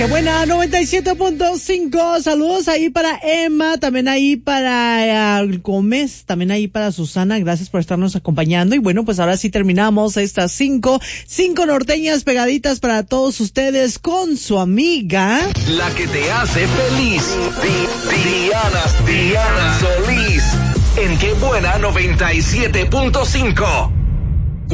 Qué buena, 97.5. Saludos ahí para Emma, también ahí para Gómez, también ahí para Susana. Gracias por estarnos acompañando. Y bueno, pues ahora sí terminamos estas cinco norteñas pegaditas para todos ustedes con su amiga, la que te hace feliz. Diana Solís. En Qué Buena 97.5.